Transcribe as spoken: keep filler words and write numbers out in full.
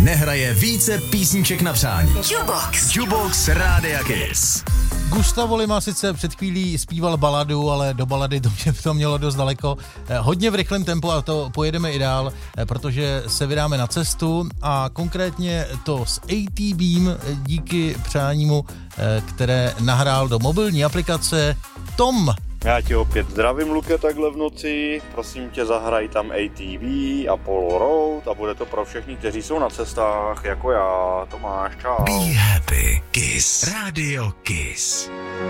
nehraje více písniček na přání. Jukebox. Jukebox Rádia Kiss. Gustavo Lima sice před chvílí zpíval baladu, ale do balady to, mě, to mělo dost daleko. Hodně v rychlém tempu a to pojedeme i dál, protože se vydáme na cestu a konkrétně to s ATBem díky přání mu, které nahrál do mobilní aplikace Tom. Já tě opět zdravím, Luke, takhle v noci. Prosím tě, zahraj tam A T V a Polo Road a bude to pro všechny, kteří jsou na cestách, jako já. Tomáš, čau. Be happy. Kiss. Radio Kiss.